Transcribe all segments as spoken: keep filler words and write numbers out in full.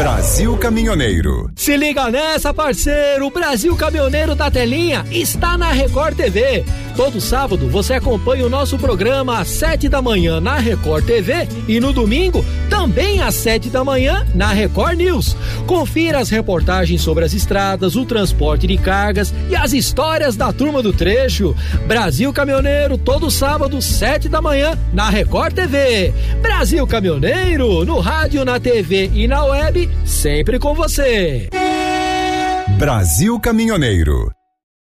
Brasil Caminhoneiro. Se liga nessa, parceiro, o Brasil Caminhoneiro da Telinha está na Record T V. Todo sábado você acompanha o nosso programa às sete da manhã na Record T V e no domingo também às sete da manhã na Record News. Confira as reportagens sobre as estradas, o transporte de cargas e as histórias da turma do trecho. Brasil Caminhoneiro, todo sábado, sete da manhã na Record T V. Brasil Caminhoneiro, no rádio, na T V e na web, sempre com você. Brasil Caminhoneiro.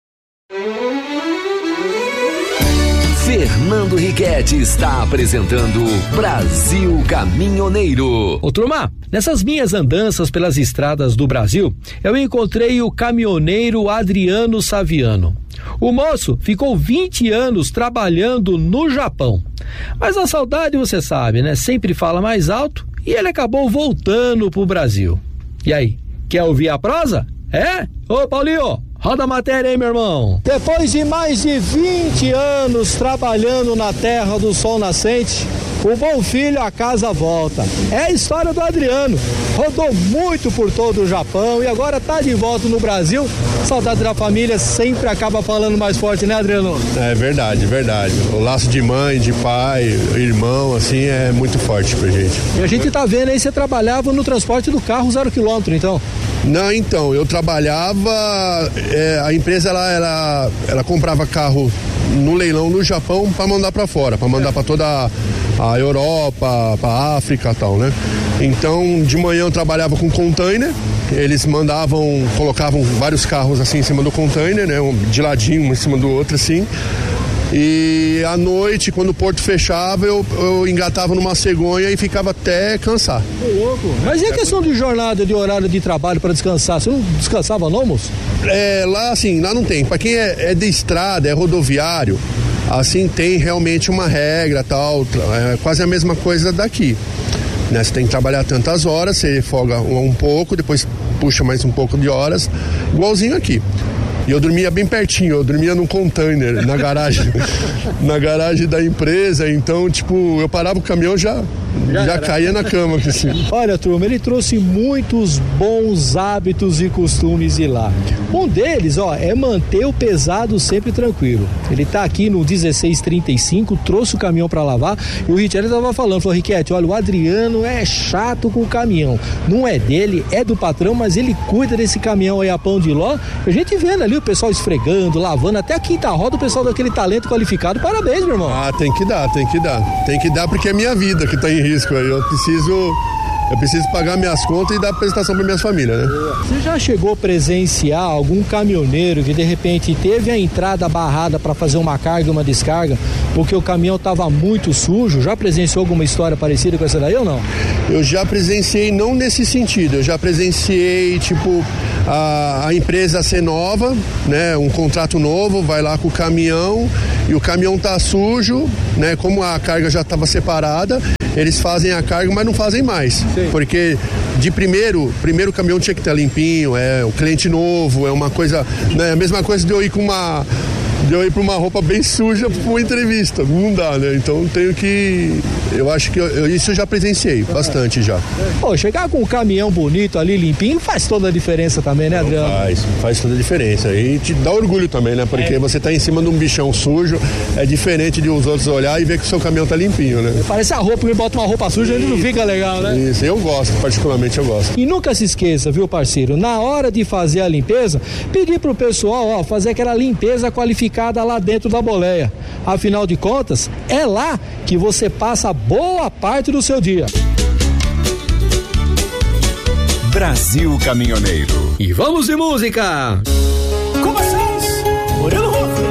Fernando Riquetti está apresentando Brasil Caminhoneiro. Ô turma, nessas minhas andanças pelas estradas do Brasil, eu encontrei o caminhoneiro Adriano Saviano. O moço ficou vinte anos trabalhando no Japão. Mas a saudade, você sabe, né? Sempre fala mais alto e ele acabou voltando pro Brasil. E aí, quer ouvir a prosa? É? Ô Paulinho, roda a matéria aí, meu irmão. Depois de mais de vinte anos trabalhando na terra do sol nascente, o bom filho a casa volta. É a história do Adriano. Rodou muito por todo o Japão e agora tá de volta no Brasil. Saudade da família sempre acaba falando mais forte, né, Adriano? É verdade, verdade. O laço de mãe, de pai, irmão, assim, é muito forte pra gente. E a gente tá vendo aí, você trabalhava no transporte do carro zero quilômetro, então? Não, então, eu trabalhava, é, a empresa ela, ela, ela comprava carro no leilão no Japão para mandar para fora, para mandar para toda a, a Europa, para África e tal, né? Então, de manhã eu trabalhava com container, eles mandavam, colocavam vários carros assim em cima do container, né? Um de ladinho, um em cima do outro assim. E à noite, quando o porto fechava, eu, eu engatava numa cegonha e ficava até cansar. Que louco. Mas e a questão de jornada, de horário de trabalho para descansar? Você não descansava não, moço? É, lá assim, lá não tem. Para quem é, é de estrada, é rodoviário, assim tem realmente uma regra tal, é quase a mesma coisa daqui. Né? Você tem que trabalhar tantas horas, você folga um, um pouco, depois puxa mais um pouco de horas, igualzinho aqui. E eu dormia bem pertinho, eu dormia num container, na garagem, na garagem da empresa, então, tipo, eu parava o caminhão já, já, já caía na cama. Assim. Olha, turma, ele trouxe muitos bons hábitos e costumes de lá. Um deles, ó, é manter o pesado sempre tranquilo. Ele tá aqui no dezesseis trinta e cinco, trouxe o caminhão para lavar, e o Richard tava falando, falou, Riquetti, olha, o Adriano é chato com o caminhão. Não é dele, é do patrão, mas ele cuida desse caminhão aí a pão de ló. A gente vendo ali o pessoal esfregando, lavando, até a quinta roda, o pessoal daquele talento qualificado. Parabéns, meu irmão. Ah, tem que dar, tem que dar. Tem que dar porque é minha vida que tá em risco aí. Eu preciso, eu preciso pagar minhas contas e dar apresentação para minhas famílias, né? Você já chegou a presenciar algum caminhoneiro que de repente teve a entrada barrada para fazer uma carga e uma descarga porque o caminhão estava muito sujo? Já presenciou alguma história parecida com essa daí ou não? Eu já presenciei, não nesse sentido, eu já presenciei, tipo, a, a empresa ser nova, né, um contrato novo, vai lá com o caminhão e o caminhão tá sujo, né, como a carga já estava separada, eles fazem a carga, mas não fazem mais. Sim. Porque de primeiro, primeiro o caminhão tinha que estar limpinho, é o cliente novo, é uma coisa, né, a mesma coisa de eu ir com uma de eu ir para uma roupa bem suja para uma entrevista, não dá, né? Então tenho que, eu acho que eu, eu, isso eu já presenciei bastante já. Pô, chegar com um caminhão bonito ali, limpinho, faz toda a diferença também, né, Adriano? Faz, faz toda a diferença e te dá orgulho também, né? Porque é. Você tá em cima de um bichão sujo, é diferente de os outros olhar e ver que o seu caminhão tá limpinho, né? Parece a roupa, que bota uma roupa suja, ele não fica legal, né? Isso, eu gosto, particularmente eu gosto. E nunca se esqueça, viu, parceiro, na hora de fazer a limpeza, pedir pro pessoal, ó, fazer aquela limpeza qualificada lá dentro da boleia. Afinal de contas, é lá que você passa boa parte do seu dia. Brasil Caminhoneiro. E vamos de música!